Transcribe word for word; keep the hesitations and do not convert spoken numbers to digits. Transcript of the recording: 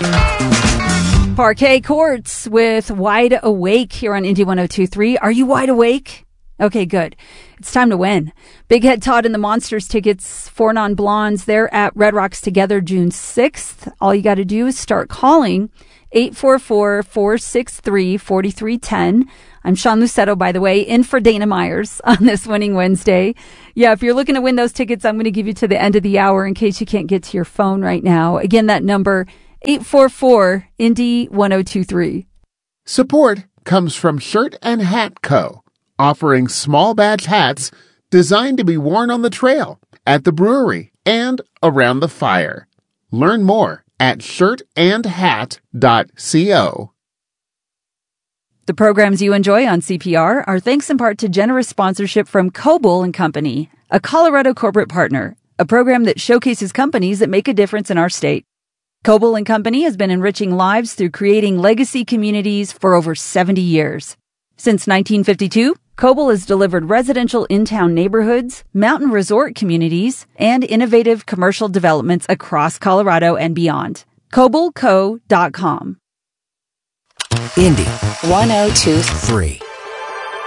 Parquet Courts with Wide Awake here on Indy one oh two point three. Are you wide awake? Okay, good. It's time to win. Big Head Todd and the Monsters tickets, Four Non-Blondes. They're at Red Rocks together June sixth. All you got to do is start calling eight four four, four six three, four three one zero. I'm Sean Lucetto, by the way, in for Dana Myers on this Winning Wednesday. Yeah, if you're looking to win those tickets, I'm going to give you to the end of the hour in case you can't get to your phone right now. Again, that number, eight four four, Indy one oh two point three. Support comes from Shirt and Hat Co., offering small batch hats designed to be worn on the trail, at the brewery, and around the fire. Learn more at shirt and hat dot co. The programs you enjoy on C P R are thanks in part to generous sponsorship from Coble and Company, a Colorado corporate partner, a program that showcases companies that make a difference in our state. Coble and Company has been enriching lives through creating legacy communities for over seventy years. Since nineteen fifty-two, Coble has delivered residential in-town neighborhoods, mountain resort communities, and innovative commercial developments across Colorado and beyond. coble co dot com. Indy one oh two point three.